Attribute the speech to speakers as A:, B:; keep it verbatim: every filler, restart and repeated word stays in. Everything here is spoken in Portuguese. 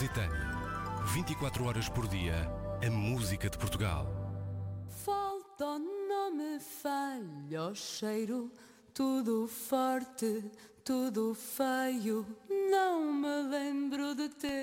A: Lusitânia. vinte e quatro horas por dia, a música de Portugal.
B: Falta, não me falha o cheiro, tudo forte, tudo feio, não me lembro de ter.